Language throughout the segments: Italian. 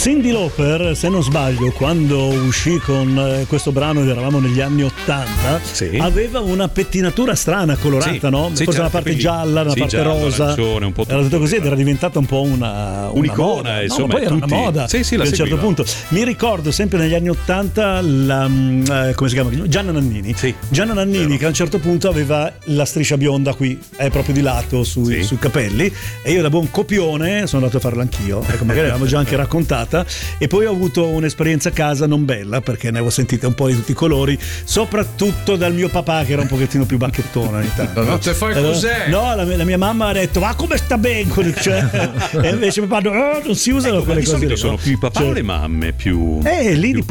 Cyndi Lauper, se non sbaglio, quando uscì con questo brano ed eravamo negli anni 80, sì, aveva una pettinatura strana, colorata, sì, no? Sì, forse una parte gialla, una parte rosa, un po' era tutto così ed era diventata un po' una un'icona, moda, insomma, no? Poi era una moda. Sì, a un certo punto. Mi ricordo sempre negli anni 80 la come si chiama? Gianna Nannini. Sì. Gianna Nannini, che a un certo punto aveva la striscia bionda qui, proprio di lato sui capelli, e io da buon copione sono andato a farla anch'io, ecco, magari l'avevamo già anche raccontata, e poi ho avuto un'esperienza a casa non bella, perché ne avevo sentite un po' di tutti i colori, soprattutto dal mio papà, che era un pochettino più bacchettone ogni tanto, no? Te fai cos'è? No, la mia mamma ha detto ma come sta bene, cioè, e invece papà non si usano quelle di cose solito lì, sono no? più i papà o le mamme più Lì più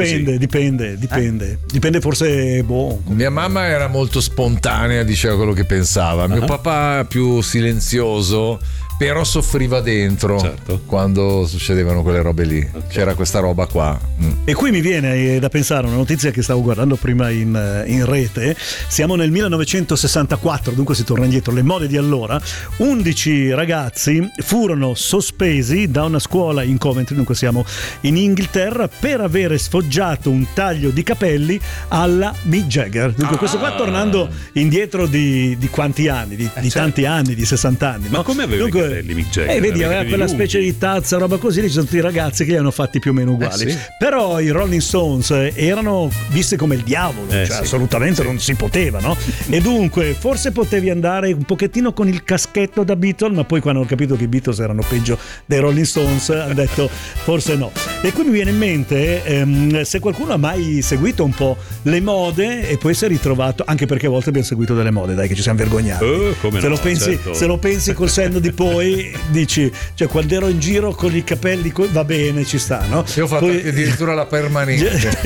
dipende forse Mia mamma era molto spontanea, diceva quello che pensava. Mio papà più silenzioso, però soffriva dentro, certo, quando succedevano quelle robe lì. C'era questa roba qua. E qui mi viene da pensare una notizia che stavo guardando prima in rete. Siamo nel 1964, dunque si torna indietro, le mode di allora. 11 ragazzi furono sospesi da una scuola in Coventry, dunque siamo in Inghilterra, per avere sfoggiato un taglio di capelli alla Mick Jagger. Dunque questo qua tornando indietro di quanti anni? Di tanti anni, di 60 anni. Ma come aveva i capelli Mick Jagger? Vedi, aveva quella specie di tazza, roba così, ci sono tutti i ragazzi che li hanno fatti più o meno uguali. Sì. Però i Rolling Stones erano visti come il diavolo, cioè assolutamente non si poteva, no? E dunque forse potevi andare un pochettino con il caschetto da Beatle, ma poi quando hanno capito che i Beatles erano peggio dei Rolling Stones hanno detto forse no. E qui mi viene in mente se qualcuno ha mai seguito un po' le mode e poi si è ritrovato, anche perché a volte abbiamo seguito delle mode, dai, che ci siamo vergognati. Se lo pensi col senno di poi, dici, cioè quando ero in giro con i capelli va bene, ci sta, no? Io ho fatto addirittura la permanente.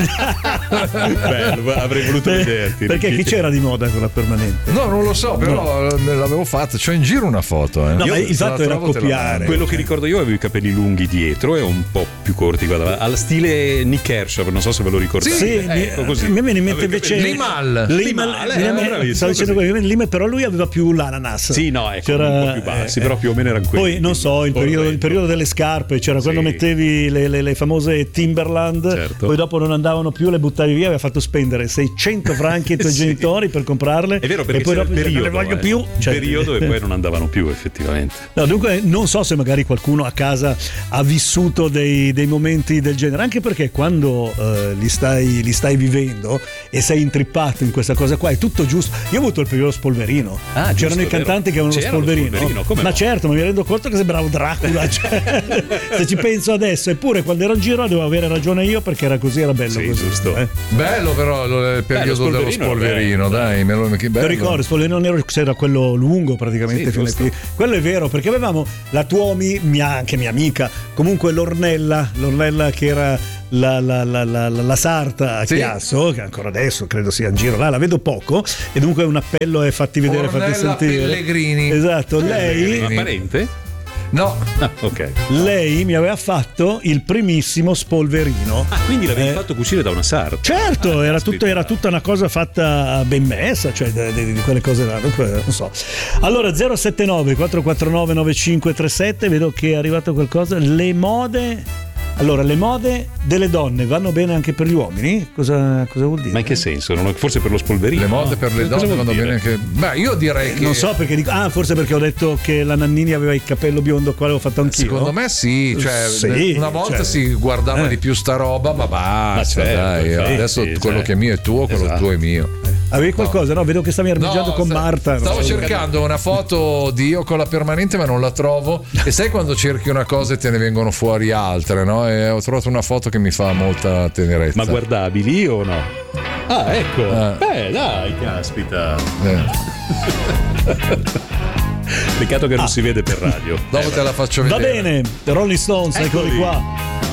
Bello, avrei voluto vederti. Perché chi c'era di moda con la permanente? No, non lo so, però l'avevo fatta. C'ho in giro una foto. No, ma il fatto era copiare. Quello che ricordo io, avevo i capelli lunghi dietro e un po' più corti, guarda, al stile Nick Kershaw, non so se ve lo ricordate. Sì, ecco, così. Mi viene in mente invece Limal, stavo dicendo Limal, però lui aveva più l'ananas. Sì, no, ecco, un po' più bassi, però più o meno erano quelli. Poi non so, il periodo delle scarpe, c'era quando mettevi le famose Timberland, poi dopo non andavano più, le buttavi via, aveva fatto spendere 600 franchi ai tuoi genitori per comprarle. È vero, perché e poi dopo periodo, non le voglio più. Periodo e poi non andavano più, effettivamente. No, dunque non so se magari qualcuno a casa ha vissuto dei momenti del genere, anche perché quando li stai vivendo e sei intrippato in questa cosa qua è tutto giusto. Io ho avuto il periodo Spolverino, c'erano i cantanti che avevano lo Spolverino, ma certo, ma mi rendo conto che sembravo Dracula, cioè, se ci penso adesso. Eppure quando ero in giro dovevo avere ragione io, perché era così, era bello così, giusto. Bello però il periodo dello Spolverino, dai, che bello. Lo ricordo, Spolverino nero c'era quello lungo praticamente, quello è vero, perché avevamo la Tuomi, anche mia amica, comunque l'Ornella che era la sarta a Chiasso, che ancora adesso credo sia in giro là, la vedo poco, e dunque un appello è fatti vedere, Ornella fatti sentire. Pellegrini. Esatto, lei Una parente? No. Ok. Lei mi aveva fatto il primissimo Spolverino. Quindi l'avevi fatto cucire da una sarta? Certo, era tutta una cosa fatta ben messa, cioè di quelle cose là, non so. Allora 079 449 9537, vedo che è arrivato qualcosa. Le mode delle donne vanno bene anche per gli uomini? Cosa vuol dire? Ma in che senso? Forse per lo Spolverino? Le mode per le donne vanno bene anche. Beh, io direi che. Non so perché dico. Forse perché ho detto che la Nannini aveva il capello biondo, qua l'avevo fatto anch'io. Secondo me sì, cioè una volta si guardava di più sta roba, ma basta, dai. Adesso quello che è mio è tuo, quello tuo è mio. Avevi qualcosa? No, vedo che stavi armeggiando con Marta. Stavo cercando una foto di io con la permanente, ma non la trovo. E sai quando cerchi una cosa e te ne vengono fuori altre, no? E ho trovato una foto che mi fa molta tenerezza. Ma guardabili o no? Ah, ecco. Dai, caspita. Peccato che non si vede per radio. Dopo te la faccio vedere. Va bene, The Rolling Stones, eccoli qua.